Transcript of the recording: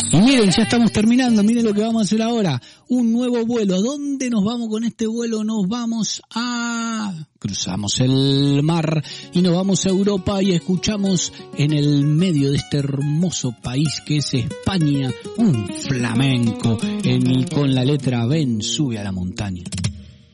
Y miren, ya estamos terminando, miren lo que vamos a hacer ahora. Un nuevo vuelo. ¿A dónde nos vamos con este vuelo? Nos vamos cruzamos el mar y nos vamos a Europa y escuchamos en el medio de este hermoso país que es España, un flamenco con la letra Ven, sube a la montaña.